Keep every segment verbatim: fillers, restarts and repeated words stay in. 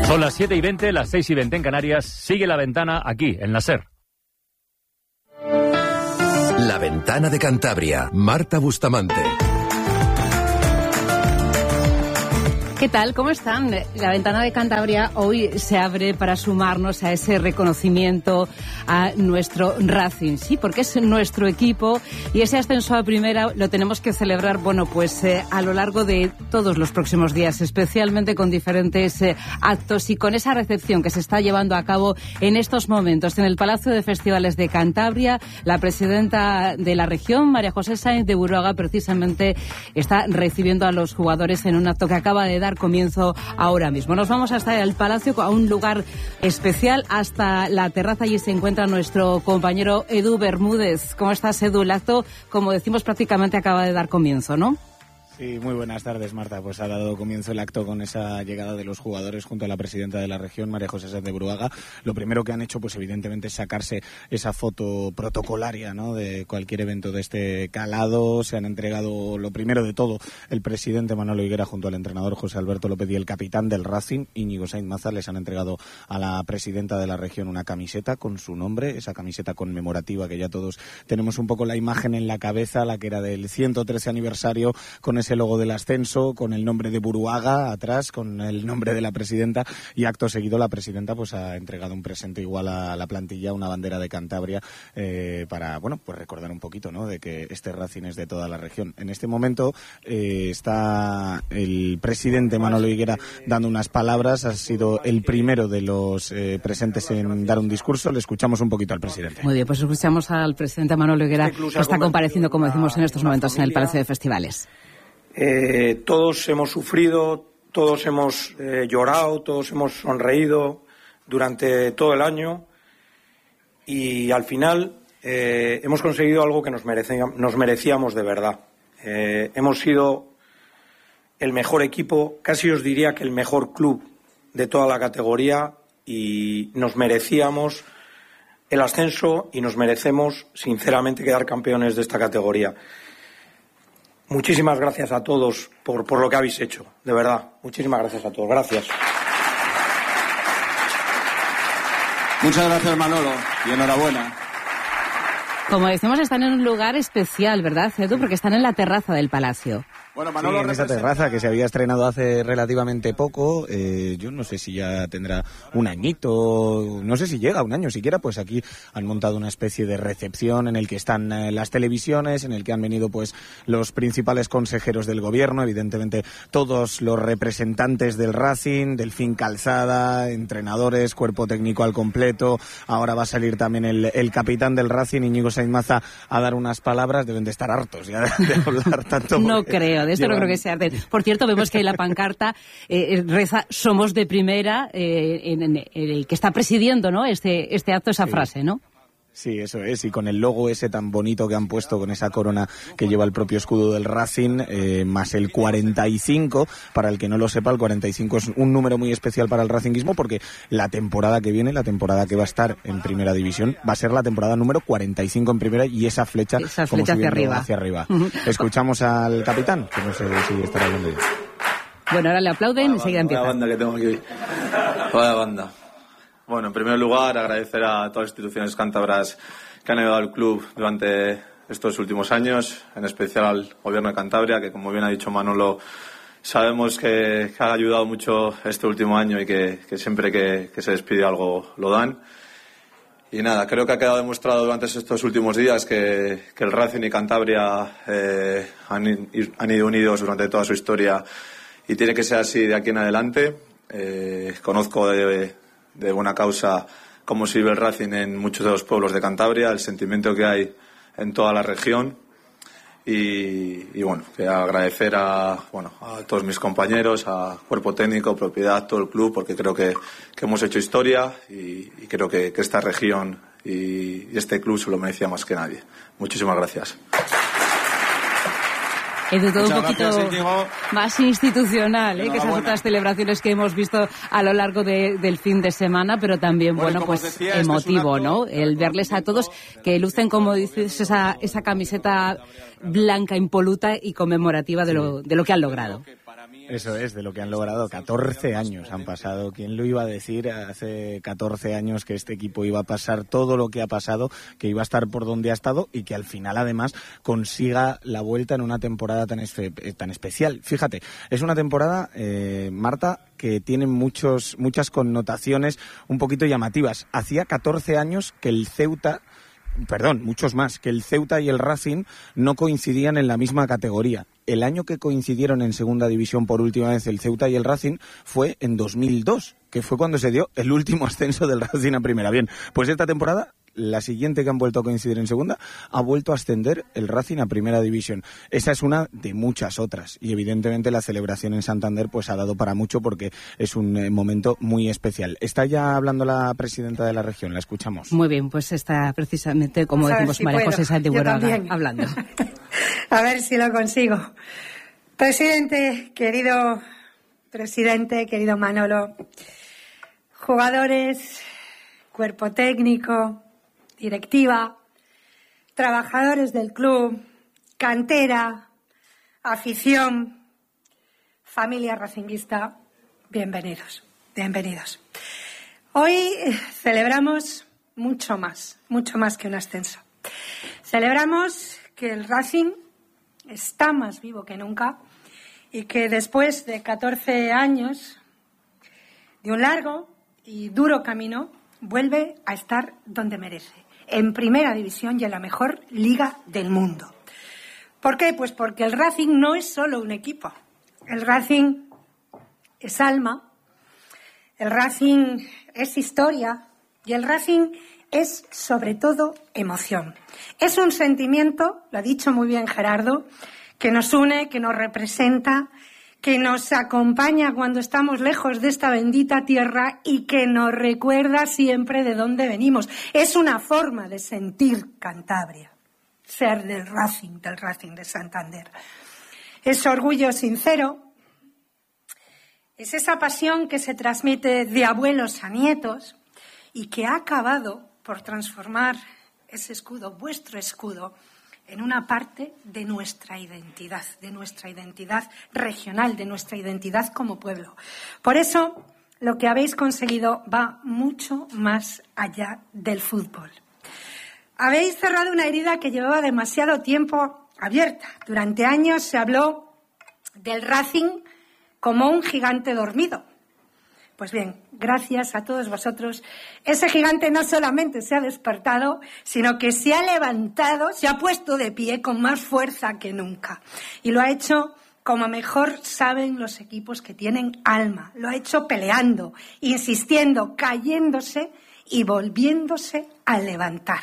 Son las siete y veinte, las seis y veinte en Canarias. Sigue La Ventana aquí, en la SER. La Ventana de Cantabria. Marta Bustamante. ¿Qué tal? ¿Cómo están? La Ventana de Cantabria hoy se abre para sumarnos a ese reconocimiento a nuestro Racing. Sí, porque es nuestro equipo y ese ascenso a primera lo tenemos que celebrar, bueno, pues eh, a lo largo de todos los próximos días, especialmente con diferentes eh, actos y con esa recepción que se está llevando a cabo en estos momentos en el Palacio de Festivales de Cantabria. La presidenta de la región, María José Sáenz de Buruaga, precisamente está recibiendo a los jugadores en un acto que acaba de dar comienzo ahora mismo. Nos vamos hasta el Palacio, a un lugar especial, hasta la terraza. Allí se encuentra nuestro compañero Edu Bermúdez. ¿Cómo estás, Edu? El acto, como decimos, prácticamente acaba de dar comienzo, ¿no? Sí, muy buenas tardes, Marta. Pues ha dado comienzo el acto con esa llegada de los jugadores junto a la presidenta de la región, María José Sáenz de Buruaga. Lo primero que han hecho, pues evidentemente, es sacarse esa foto protocolaria, ¿no?, de cualquier evento de este calado. Se han entregado, lo primero de todo, el presidente Manolo Higuera junto al entrenador José Alberto López y el capitán del Racing, Íñigo Sainz Maza, les han entregado a la presidenta de la región una camiseta con su nombre, esa camiseta conmemorativa que ya todos tenemos un poco la imagen en la cabeza, la que era del ciento trece aniversario, con ese logo del ascenso, con el nombre de Buruaga atrás, con el nombre de la presidenta, y acto seguido la presidenta pues ha entregado un presente igual a la plantilla, una bandera de Cantabria, eh, para, bueno, pues recordar un poquito, ¿no?, de que este Racing es de toda la región. En este momento eh, está el presidente Manolo Higuera dando unas palabras, ha sido el primero de los eh, presentes en dar un discurso. Le escuchamos un poquito al presidente. Muy bien, pues escuchamos al presidente Manolo Higuera, que está compareciendo, como decimos, en estos momentos en el Palacio de Festivales. Eh, todos hemos sufrido, todos hemos eh, llorado, todos hemos sonreído durante todo el año y al final eh, hemos conseguido algo que nos merecíamos, nos merecíamos de verdad. Eh, hemos sido el mejor equipo, casi os diría que el mejor club de toda la categoría, y nos merecíamos el ascenso y nos merecemos sinceramente quedar campeones de esta categoría. Muchísimas gracias a todos por, por lo que habéis hecho, de verdad. Muchísimas gracias a todos. Gracias. Muchas gracias, Manolo, y enhorabuena. Como decimos, están en un lugar especial, ¿verdad, Edu? Porque están en la terraza del Palacio. Bueno, Manolo, sí, en esa terraza que se había estrenado hace relativamente poco, eh, yo no sé si ya tendrá un añito, no sé si llega a un año siquiera, pues aquí han montado una especie de recepción en el que están eh, las televisiones, en el que han venido pues los principales consejeros del gobierno, evidentemente todos los representantes del Racing, Delfín Calzada, entrenadores, cuerpo técnico al completo. Ahora va a salir también el, el capitán del Racing, Íñigo Sainz Maza, a dar unas palabras. Deben de estar hartos ya de, de hablar tanto. No creo. De esto Llevan... no creo que sea. Por cierto, vemos que la pancarta eh, reza "Somos de primera", eh, en, en, en el que está presidiendo, ¿no?, este, este acto, esa sí. frase, ¿no? Sí, eso es, y con el logo ese tan bonito que han puesto, con esa corona que lleva el propio escudo del Racing, eh, más el cuarenta y cinco, para el que no lo sepa, el cuarenta y cinco es un número muy especial para el racinguismo, porque la temporada que viene, la temporada que va a estar en Primera División, va a ser la temporada número cuarenta y cinco en Primera, y esa flecha, esa como flecha hacia arriba. hacia arriba. Uh-huh. Escuchamos al capitán, que no sé si estará viendo ya. Bueno, ahora le aplauden y enseguida empieza. Vaya banda que tengo aquí. Vaya banda. Bueno, en primer lugar, agradecer a todas las instituciones cántabras que han ayudado al club durante estos últimos años, en especial al Gobierno de Cantabria, que, como bien ha dicho Manolo, sabemos que, que ha ayudado mucho este último año y que, que siempre que, que se les pide algo lo dan. Y nada, creo que ha quedado demostrado durante estos últimos días que, que el Racing y Cantabria eh, han, han ido unidos durante toda su historia y tiene que ser así de aquí en adelante. Eh, conozco de... de buena causa cómo se vive el Racing en muchos de los pueblos de Cantabria, el sentimiento que hay en toda la región y, y bueno, que agradecer a, bueno, a todos mis compañeros, a cuerpo técnico, propiedad, todo el club, porque creo que, que hemos hecho historia y, y creo que, que esta región y, y este club se lo merecía más que nadie. Muchísimas gracias. Edu, todo Muchas un poquito gracias, más institucional, ¿eh? que esas otras celebraciones que hemos visto a lo largo de, del fin de semana, pero también, bueno, bueno pues decía, emotivo, este ¿no? El verles a todos que lucen, como dices, esa, esa camiseta blanca impoluta y conmemorativa de lo, de lo que han logrado. Eso es, de lo que han logrado. catorce años han pasado. ¿Quién lo iba a decir hace catorce años que este equipo iba a pasar todo lo que ha pasado, que iba a estar por donde ha estado y que al final además consiga la vuelta en una temporada tan, espe- tan especial? Fíjate, es una temporada, eh, Marta, que tiene muchos, muchas connotaciones un poquito llamativas. Hacía catorce años que el Ceuta... Perdón, muchos más, que el Ceuta y el Racing no coincidían en la misma categoría. El año que coincidieron en segunda división por última vez el Ceuta y el Racing fue en dos mil dos, que fue cuando se dio el último ascenso del Racing a primera. Bien, pues esta temporada, la siguiente que han vuelto a coincidir en segunda, ha vuelto a ascender el Racing a primera división. Esa es una de muchas otras y evidentemente la celebración en Santander pues ha dado para mucho porque es un eh, momento muy especial. Está ya hablando la presidenta de la región, la escuchamos. Muy bien, pues está precisamente, como Vamos decimos, si María puedo. José Sáenz de Yo Buenaga, también. hablando. A ver si lo consigo. Presidente, querido presidente, querido Manolo, jugadores, cuerpo técnico, directiva, trabajadores del club, cantera, afición, familia racinguista, bienvenidos, bienvenidos. Hoy celebramos mucho más, mucho más que un ascenso. Celebramos que el Racing está más vivo que nunca y que después de catorce años de un largo y duro camino vuelve a estar donde merece, en primera división y en la mejor liga del mundo. ¿Por qué? Pues porque el Racing no es solo un equipo. El Racing es alma, el Racing es historia y el Racing es sobre todo emoción. Es un sentimiento, lo ha dicho muy bien Gerardo, que nos une, que nos representa, que nos acompaña cuando estamos lejos de esta bendita tierra y que nos recuerda siempre de dónde venimos. Es una forma de sentir Cantabria, ser del Racing, del Racing de Santander. Es orgullo sincero, es esa pasión que se transmite de abuelos a nietos y que ha acabado por transformar ese escudo, vuestro escudo, en una parte de nuestra identidad, de nuestra identidad regional, de nuestra identidad como pueblo. Por eso, lo que habéis conseguido va mucho más allá del fútbol. Habéis cerrado una herida que llevaba demasiado tiempo abierta. Durante años se habló del Racing como un gigante dormido. Pues bien, gracias a todos vosotros, ese gigante no solamente se ha despertado, sino que se ha levantado, se ha puesto de pie con más fuerza que nunca. Y lo ha hecho como mejor saben los equipos que tienen alma. Lo ha hecho peleando, insistiendo, cayéndose y volviéndose a levantar.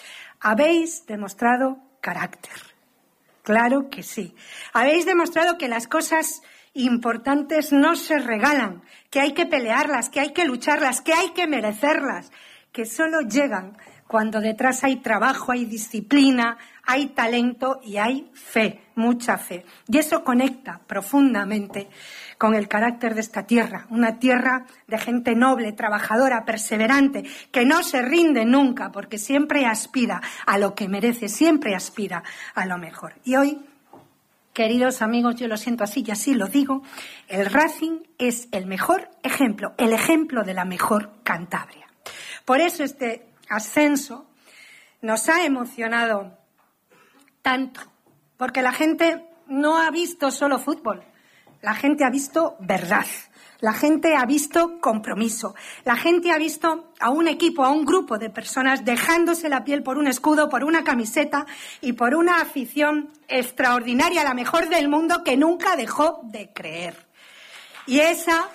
Habéis demostrado carácter. Claro que sí. Habéis demostrado que las cosas importantes no se regalan, que hay que pelearlas, que hay que lucharlas, que hay que merecerlas, que solo llegan cuando detrás hay trabajo, hay disciplina, hay talento y hay fe, mucha fe. Y eso conecta profundamente con el carácter de esta tierra, una tierra de gente noble, trabajadora, perseverante, que no se rinde nunca porque siempre aspira a lo que merece, siempre aspira a lo mejor. Y hoy, queridos amigos, yo lo siento así y así lo digo, el Racing es el mejor ejemplo, el ejemplo de la mejor Cantabria. Por eso este ascenso nos ha emocionado tanto, porque la gente no ha visto solo fútbol, la gente ha visto verdad, la gente ha visto compromiso, la gente ha visto a un equipo, a un grupo de personas dejándose la piel por un escudo, por una camiseta y por una afición extraordinaria, la mejor del mundo, que nunca dejó de creer. Y esa...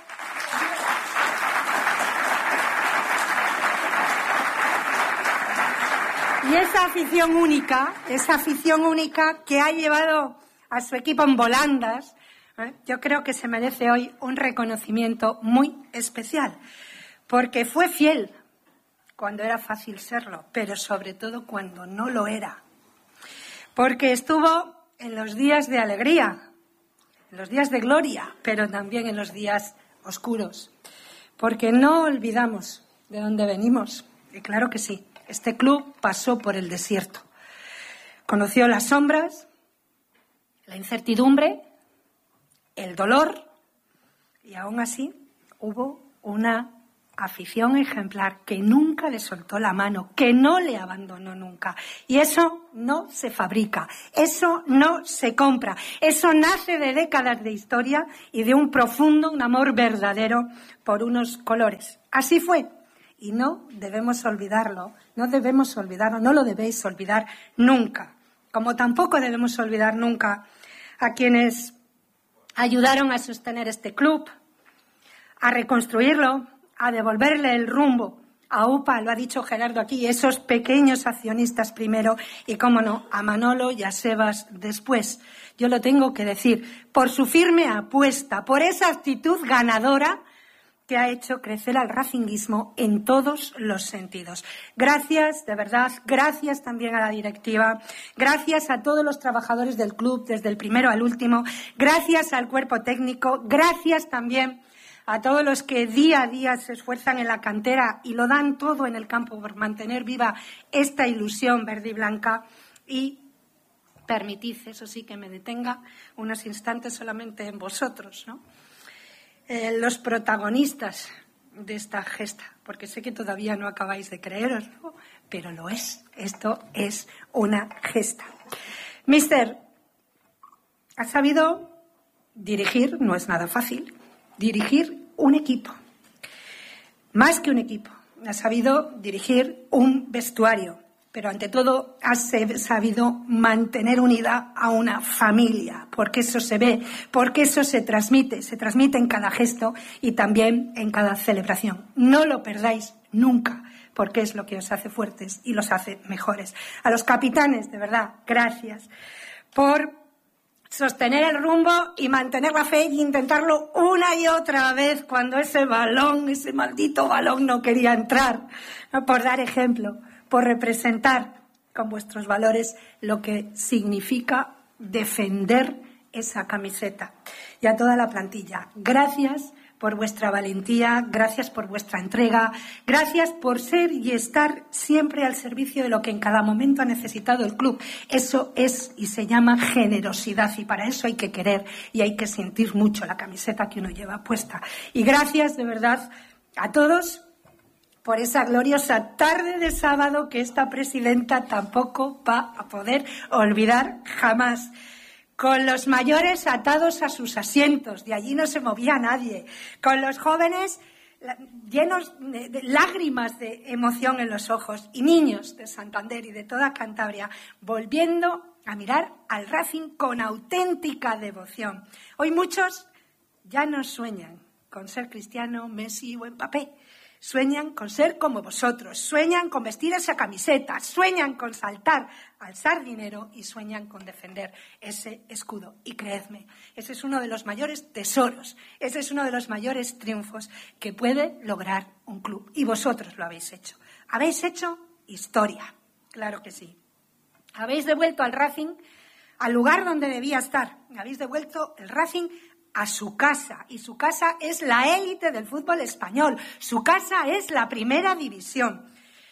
Y esa afición única, esa afición única que ha llevado a su equipo en volandas, ¿eh? Yo creo que se merece hoy un reconocimiento muy especial, porque fue fiel cuando era fácil serlo, pero sobre todo cuando no lo era. Porque estuvo en los días de alegría, en los días de gloria, pero también en los días oscuros. Porque no olvidamos de dónde venimos, y claro que sí. Este club pasó por el desierto. Conoció las sombras, la incertidumbre, el dolor, Y aún así hubo una afición ejemplar que nunca le soltó la mano, que no le abandonó nunca. Y eso no se fabrica, eso no se compra, eso nace de décadas de historia y de un profundo, un amor verdadero por unos colores. Así fue. Y no debemos olvidarlo, no debemos olvidarlo, no lo debéis olvidar nunca. Como tampoco debemos olvidar nunca a quienes ayudaron a sostener este club, a reconstruirlo, a devolverle el rumbo a U P A, lo ha dicho Gerardo aquí, esos pequeños accionistas primero y, cómo no, a Manolo y a Sebas después. Yo lo tengo que decir, por su firme apuesta, por esa actitud ganadora que ha hecho crecer al racinguismo en todos los sentidos. Gracias, de verdad, gracias también a la directiva, gracias a todos los trabajadores del club, desde el primero al último, gracias al cuerpo técnico, gracias también a todos los que día a día se esfuerzan en la cantera y lo dan todo en el campo por mantener viva esta ilusión verde y blanca. Y permitid, eso sí, que me detenga unos instantes solamente en vosotros, ¿no? Eh, los protagonistas de esta gesta, porque sé que todavía no acabáis de creeroslo, pero lo es. Esto es una gesta. Mister, ha sabido dirigir, no es nada fácil, dirigir un equipo, más que un equipo. Ha sabido dirigir un vestuario, pero ante todo ha sabido mantener unida a una familia, porque eso se ve, porque eso se transmite, se transmite en cada gesto y también en cada celebración. No lo perdáis nunca, porque es lo que os hace fuertes y los hace mejores. A los capitanes, de verdad, gracias por sostener el rumbo y mantener la fe y intentarlo una y otra vez cuando ese balón, ese maldito balón no quería entrar, ¿no? Por dar ejemplo, por representar con vuestros valores lo que significa defender esa camiseta. Y a toda la plantilla, gracias por vuestra valentía, gracias por vuestra entrega, gracias por ser y estar siempre al servicio de lo que en cada momento ha necesitado el club. Eso es y se llama generosidad, y para eso hay que querer y hay que sentir mucho la camiseta que uno lleva puesta. Y gracias de verdad a todos por esa gloriosa tarde de sábado que esta presidenta tampoco va a poder olvidar jamás. Con los mayores atados a sus asientos, de allí no se movía nadie, con los jóvenes llenos de, de lágrimas de emoción en los ojos, y niños de Santander y de toda Cantabria volviendo a mirar al Racing con auténtica devoción. Hoy muchos ya no sueñan con ser Cristiano, Messi o Mbappé. Sueñan con ser como vosotros, sueñan con vestir esa camiseta, sueñan con saltar, alzar dinero y sueñan con defender ese escudo. Y creedme, ese es uno de los mayores tesoros, ese es uno de los mayores triunfos que puede lograr un club. Y vosotros lo habéis hecho. Habéis hecho historia, claro que sí. Habéis devuelto al Racing al lugar donde debía estar. Habéis devuelto el Racing a su casa, y su casa es la élite del fútbol español, su casa es la primera división.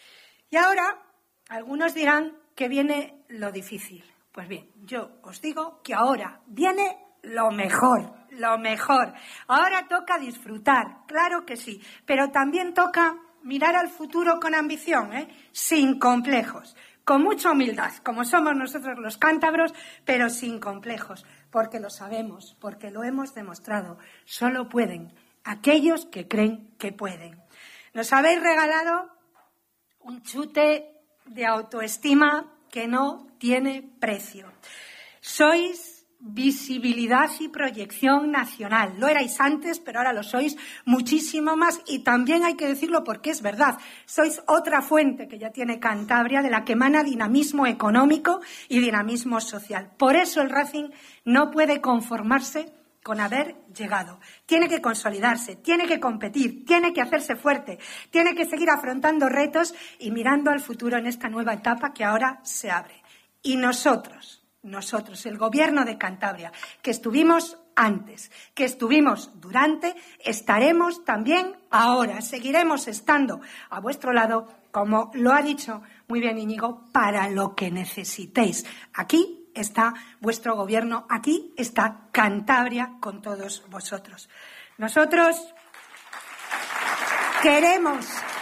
Y ahora algunos dirán que viene lo difícil. Pues bien, yo os digo que ahora viene lo mejor, lo mejor. Ahora toca disfrutar, claro que sí, pero también toca mirar al futuro con ambición, ¿eh? Sin complejos, con mucha humildad, como somos nosotros los cántabros, pero sin complejos. Porque lo sabemos, porque lo hemos demostrado. Solo pueden aquellos que creen que pueden. Nos habéis regalado un chute de autoestima que no tiene precio. Sois visibilidad y proyección nacional. Lo erais antes, pero ahora lo sois muchísimo más. Y también hay que decirlo porque es verdad. Sois otra fuente que ya tiene Cantabria, de la que emana dinamismo económico y dinamismo social. Por eso el Racing no puede conformarse con haber llegado. Tiene que consolidarse, tiene que competir, tiene que hacerse fuerte, tiene que seguir afrontando retos y mirando al futuro en esta nueva etapa que ahora se abre. Y nosotros, nosotros, el Gobierno de Cantabria, que estuvimos antes, que estuvimos durante, estaremos también ahora, seguiremos estando a vuestro lado, como lo ha dicho muy bien Íñigo, para lo que necesitéis. Aquí está vuestro Gobierno, aquí está Cantabria con todos vosotros. Nosotros queremos,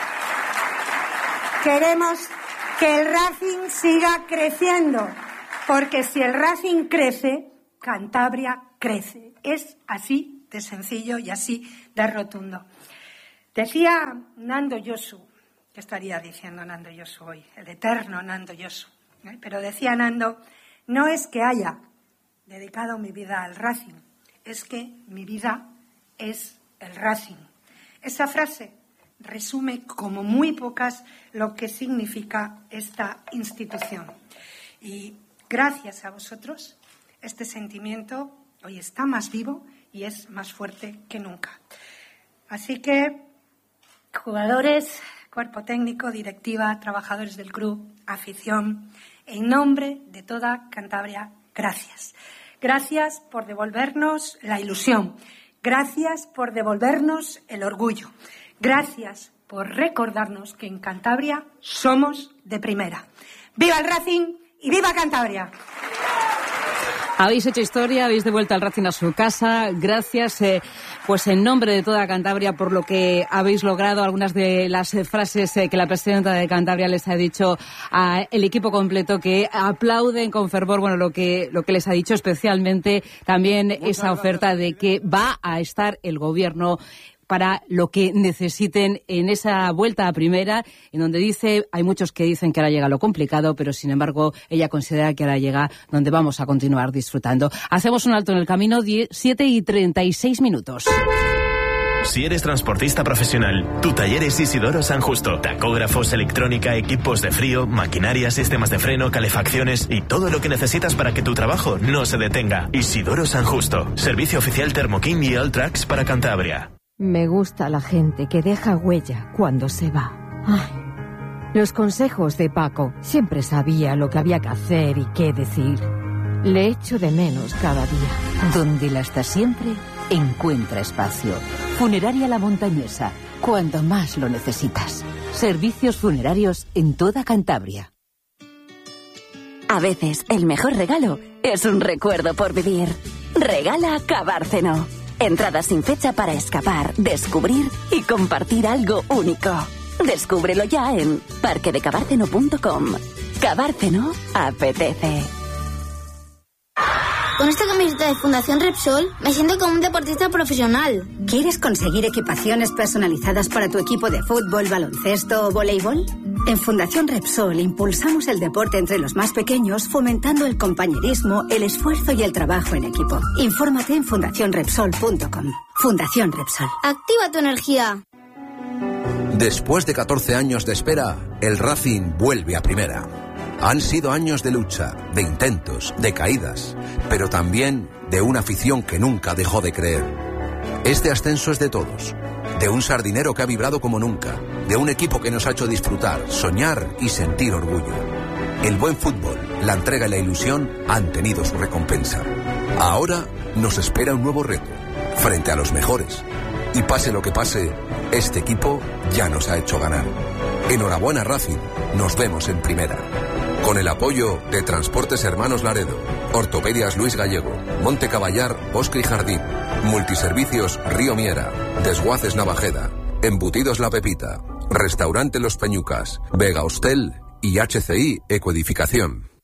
queremos que el Racing siga creciendo, porque si el Racing crece, Cantabria crece. Es así de sencillo y así de rotundo. Decía Nando Yosu, ¿qué estaría diciendo Nando Yosu hoy? El eterno Nando Yosu. ¿eh? Pero decía Nando, no es que haya dedicado mi vida al Racing, es que mi vida es el Racing. Esa frase resume como muy pocas lo que significa esta institución. Y gracias a vosotros, este sentimiento hoy está más vivo y es más fuerte que nunca. Así que, jugadores, cuerpo técnico, directiva, trabajadores del club, afición, en nombre de toda Cantabria, gracias. Gracias por devolvernos la ilusión. Gracias por devolvernos el orgullo. Gracias por recordarnos que en Cantabria somos de primera. ¡Viva el Racing y viva Cantabria! Habéis hecho historia, habéis devuelto al Racing a su casa. Gracias, eh, pues en nombre de toda Cantabria, por lo que habéis logrado. Algunas de las eh, frases eh, que la presidenta de Cantabria les ha dicho al equipo completo, que aplauden con fervor, bueno, lo que lo que les ha dicho, especialmente también Muchas esa oferta gracias. de que va a estar el gobierno para lo que necesiten en esa vuelta a primera, en donde dice, hay muchos que dicen que ahora llega lo complicado, pero sin embargo ella considera que ahora llega donde vamos a continuar disfrutando. Hacemos un alto en el camino, siete y treinta y seis minutos. Si eres transportista profesional, tu taller es Isidoro San Justo. Tacógrafos, electrónica, equipos de frío, maquinaria, sistemas de freno, calefacciones y todo lo que necesitas para que tu trabajo no se detenga. Isidoro San Justo. Servicio oficial Thermoking y Alltracks para Cantabria. Me gusta la gente que deja huella cuando se va. Ay, los consejos de Paco. Siempre sabía lo que había que hacer y qué decir. Le echo de menos cada día. Donde la está siempre, encuentra espacio. Funeraria La Montañesa, cuando más lo necesitas. Servicios funerarios en toda Cantabria. A veces el mejor regalo es un recuerdo por vivir. Regala Cabárceno. Entradas sin fecha para escapar, descubrir y compartir algo único. Descúbrelo ya en parque de cabárceno punto com. Cabárceno apetece. Con esta camiseta de Fundación Repsol me siento como un deportista profesional. ¿Quieres conseguir equipaciones personalizadas para tu equipo de fútbol, baloncesto o voleibol? En Fundación Repsol impulsamos el deporte entre los más pequeños, fomentando el compañerismo, el esfuerzo y el trabajo en equipo. Infórmate en fundación repsol punto com. Fundación Repsol. Activa tu energía. Después de catorce años de espera, el Racing vuelve a primera. Han sido años de lucha, de intentos, de caídas, pero también de una afición que nunca dejó de creer. Este ascenso es de todos, de un sardinero que ha vibrado como nunca, de un equipo que nos ha hecho disfrutar, soñar y sentir orgullo. El buen fútbol, la entrega y la ilusión han tenido su recompensa. Ahora nos espera un nuevo reto, frente a los mejores. Y pase lo que pase, este equipo ya nos ha hecho ganar. Enhorabuena Racing, nos vemos en primera. Con el apoyo de Transportes Hermanos Laredo, Ortopedias Luis Gallego, Monte Caballar, Bosque y Jardín, Multiservicios Río Miera, Desguaces Navajeda, Embutidos La Pepita, Restaurante Los Peñucas, Vega Hostel y H C I Ecoedificación.